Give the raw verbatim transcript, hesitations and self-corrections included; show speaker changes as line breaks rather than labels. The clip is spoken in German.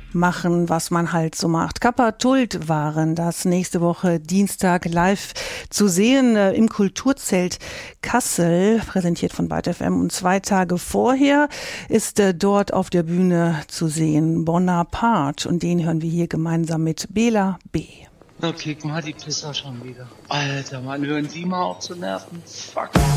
machen, was man halt so macht. Kappa Tult waren das nächste Woche Dienstag live zu sehen äh, im Kulturzelt Kassel, präsentiert von Byte F M. Und zwei Tage vorher ist äh, dort auf der Bühne zu sehen Bonaparte. Und den hören wir hier gemeinsam mit Bela B.
Na, kick mal die Pisser schon wieder. Alter, Mann, hören Sie mal auf zu nerven. Fuck.